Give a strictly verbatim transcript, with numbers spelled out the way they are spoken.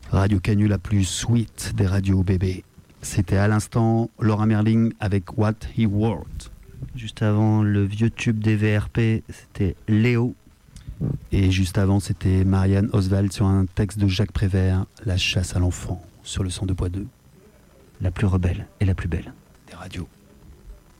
Radio Canu, la plus sweet des radios bébés. C'était à l'instant Laura Merling avec What He Wrote. Juste avant, le vieux tube des V R P, c'était Léo. Et juste avant, c'était Marianne Oswald sur un texte de Jacques Prévert, La chasse à l'enfant, sur le cent deux point deux. La plus rebelle et la plus belle Des radios.